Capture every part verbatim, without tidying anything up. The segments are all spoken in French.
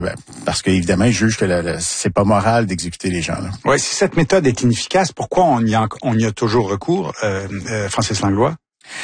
Ben, parce qu'évidemment, ils jugent que la, la, c'est pas moral d'exécuter les gens. Oui, si cette méthode est inefficace, pourquoi on y a, on y a toujours recours, euh, euh, Francis Langlois?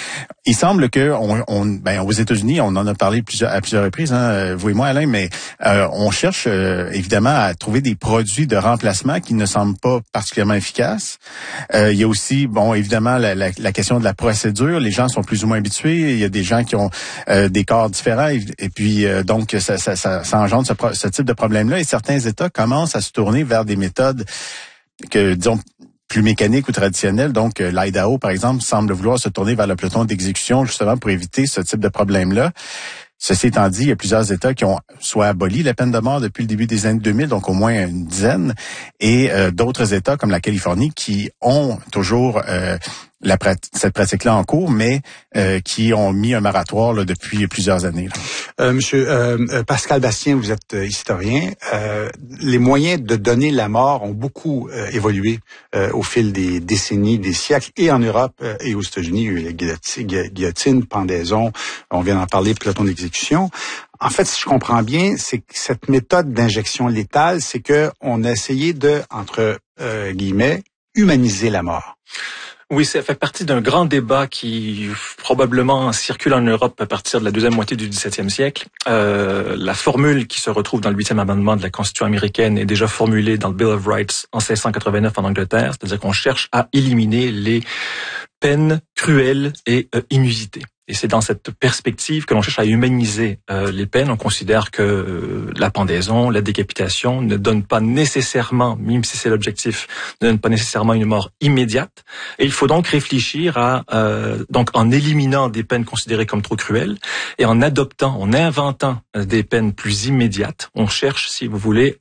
Il semble que on, on ben aux États-Unis, on en a parlé plusieurs, à plusieurs reprises, hein, vous et moi, Alain, mais euh, on cherche euh, évidemment à trouver des produits de remplacement qui ne semblent pas particulièrement efficaces. Euh, il y a aussi, bon, évidemment, la, la, la question de la procédure. Les gens sont plus ou moins habitués. Il y a des gens qui ont euh, des corps différents, et, et puis euh, donc ça, ça, ça, ça engendre ce, ce type de problème-là. Et certains États commencent à se tourner vers des méthodes que, disons, plus mécanique ou traditionnelle. Donc, euh, l'Idaho, par exemple, semble vouloir se tourner vers le peloton d'exécution justement pour éviter ce type de problème-là. Ceci étant dit, il y a plusieurs États qui ont soit aboli la peine de mort depuis le début des années deux mille, donc au moins une dizaine, et euh, d'autres États comme la Californie qui ont toujours euh, la prat- cette pratique-là en cours, mais euh, qui ont mis un moratoire là, depuis plusieurs années. Là. Euh, monsieur euh, Pascal Bastien, vous êtes euh, historien. Euh, les moyens de donner la mort ont beaucoup euh, évolué euh, au fil des décennies, des siècles, et en Europe euh, et aux États-Unis. Il y a eu la guillotine, guillotine, pendaison, on vient d'en parler, peloton d'exécution. En fait, si je comprends bien, c'est que cette méthode d'injection létale, c'est que on a essayé de, entre euh, guillemets, humaniser la mort. Oui, ça fait partie d'un grand débat qui probablement circule en Europe à partir de la deuxième moitié du dix-septième siècle. Euh, la formule qui se retrouve dans le huitième amendement de la Constitution américaine est déjà formulée dans le Bill of Rights en seize cent quatre-vingt-neuf en Angleterre, c'est-à-dire qu'on cherche à éliminer les peines cruelles et euh, inusitées. Et c'est dans cette perspective que l'on cherche à humaniser euh, les peines. On considère que euh, la pendaison, la décapitation ne donne pas nécessairement, même si c'est l'objectif, ne donne pas nécessairement une mort immédiate. Et il faut donc réfléchir à, euh, donc en éliminant des peines considérées comme trop cruelles et en adoptant, en inventant des peines plus immédiates, on cherche, si vous voulez,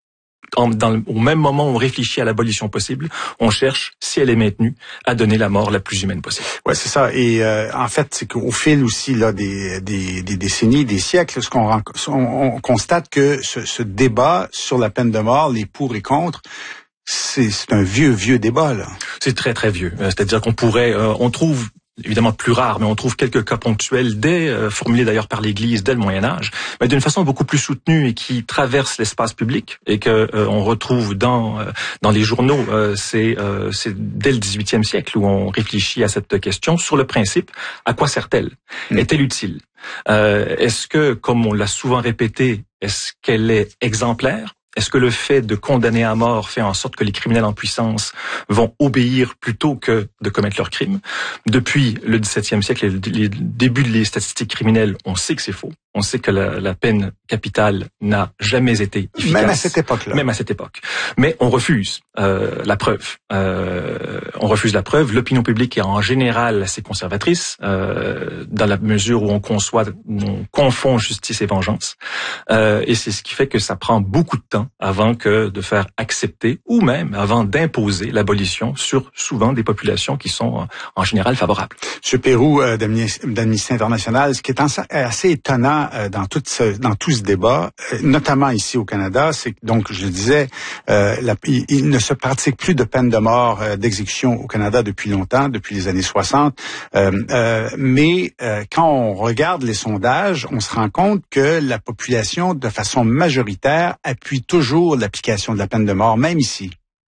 En, dans, au même moment où on réfléchit à l'abolition possible, on cherche, si elle est maintenue, à donner la mort la plus humaine possible. Ouais, c'est ça. Et euh, en fait, c'est qu'au fil aussi là des, des, des décennies, des siècles, ce qu'on on, on constate que ce, ce débat sur la peine de mort, les pour et contre, c'est, c'est un vieux vieux débat là. C'est très très vieux. C'est-à-dire qu'on pourrait, euh, on trouve évidemment plus rare, mais on trouve quelques cas ponctuels, dès, euh, formulés d'ailleurs par l'Église dès le Moyen-Âge, mais d'une façon beaucoup plus soutenue et qui traverse l'espace public et que euh, on retrouve dans euh, dans les journaux. Euh, c'est euh, c'est dès le dix-huitième siècle où on réfléchit à cette question sur le principe. À quoi sert-elle? Mmh. Est-elle utile? Euh, est-ce que, comme on l'a souvent répété, est-ce qu'elle est exemplaire? Est-ce que le fait de condamner à mort fait en sorte que les criminels en puissance vont obéir plutôt que de commettre leurs crimes? Depuis le dix-septième siècle et le début des statistiques criminelles, on sait que c'est faux. On sait que la, la peine capitale n'a jamais été efficace. Même à cette époque-là. Même à cette époque. Mais on refuse euh, la preuve. Euh, on refuse la preuve. L'opinion publique est en général assez conservatrice, euh, dans la mesure où on conçoit, on confond justice et vengeance. Euh, et c'est ce qui fait que ça prend beaucoup de temps avant que de faire accepter ou même avant d'imposer l'abolition sur souvent des populations qui sont en général favorables. Monsieur Pérou, euh, d'Amnesty International, ce qui est assez étonnant dans tout ce, dans tout ce débat, notamment ici au Canada, c'est que, donc, je le disais, euh, la, il, il ne se pratique plus de peine de mort, euh, d'exécution au Canada depuis longtemps, depuis les années soixante. Euh, euh, mais euh, quand on regarde les sondages, on se rend compte que la population, de façon majoritaire, appuie toujours l'application de la peine de mort, même ici.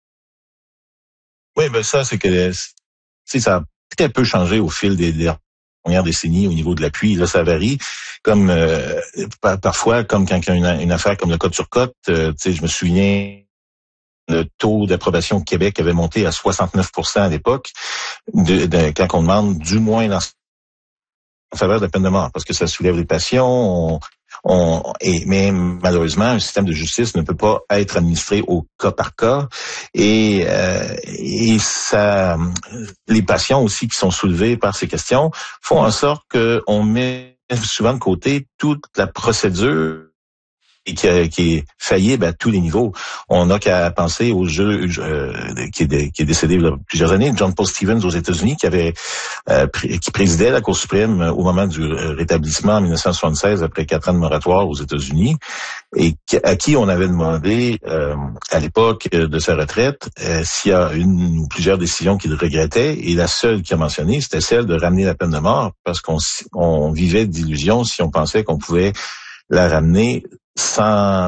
Oui, ben ça, c'est que ça a très peu changé au fil des dernières décennies au niveau de l'appui. Là, ça varie. Comme euh, par, parfois, comme quand il y a une, une affaire comme le Côte sur Côte, euh, tu sais, je me souviens, le taux d'approbation au Québec avait monté à soixante-neuf pour cent à l'époque, de, de, quand on demande du moins dans, en faveur de la peine de mort, parce que ça soulève les passions. On, on, et mais malheureusement, un système de justice ne peut pas être administré au cas par cas, et, euh, et ça, les passions aussi qui sont soulevées par ces questions font en sorte qu'on met souvent de côté toute la procédure et qui, a, qui est faillible à tous les niveaux. On n'a qu'à penser au jeu euh, qui, est, qui est décédé il y a plusieurs années, John Paul Stevens aux États-Unis, qui avait euh, qui présidait la Cour suprême au moment du rétablissement en dix-neuf cent soixante-seize après quatre ans de moratoire aux États-Unis, et à qui on avait demandé euh, à l'époque de sa retraite euh, s'il y a une ou plusieurs décisions qu'il regrettait, et la seule qu'il a mentionnée, c'était celle de ramener la peine de mort, parce qu'on on vivait d'illusions si on pensait qu'on pouvait la ramener sans